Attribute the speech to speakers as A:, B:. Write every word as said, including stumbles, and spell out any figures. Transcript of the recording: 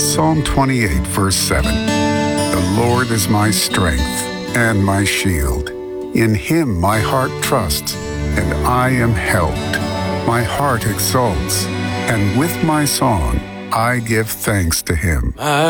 A: Psalm twenty-eight, verse seven. The Lord is my strength and my shield. In him my heart trusts, and I am helped. My heart exults, and with my song I give thanks to him.